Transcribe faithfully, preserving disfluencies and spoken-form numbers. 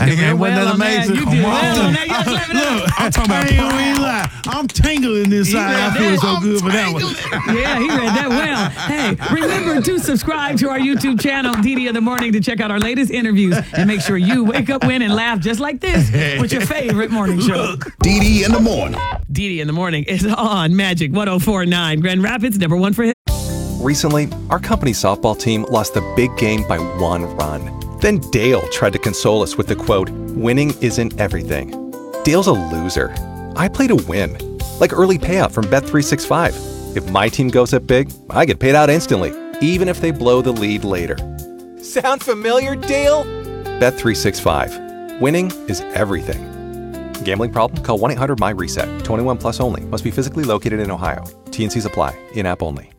Hey, man, wasn't well that on that. amazing? You Come did on. well on that. Y'all clap it up. Look, I'm talking about lie. I'm tingling this He side. read I feel that. so I'm good for that one. Yeah, he read that well. Hey, remember to subscribe to our YouTube channel, D D in the Morning, to check out our latest interviews and make sure you wake up, win, and laugh just like this with your favorite morning show. D D in the morning. D D in the Morning is on Magic one oh four point nine. Grand Rapids, number one for hit. Recently, our company softball team lost the big game by one run. Then Dale tried to console us with the quote, "Winning isn't everything." Dale's a loser. I play to win. Like early payout from Bet three sixty-five. If my team goes up big, I get paid out instantly, even if they blow the lead later. Sound familiar, Dale? Bet three sixty-five. Winning is everything. Gambling problem? Call one eight hundred M Y RESET. twenty-one plus only. Must be physically located in Ohio. T N Cs apply. In-app only.